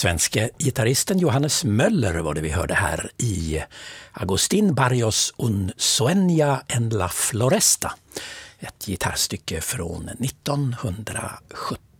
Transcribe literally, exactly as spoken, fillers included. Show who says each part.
Speaker 1: Svenske gitarristen Johannes Möller var det vi hörde här i Agustín Barrios Un Sueña en la Floresta. Ett gitarrstycke från nittonhundrasjuttio.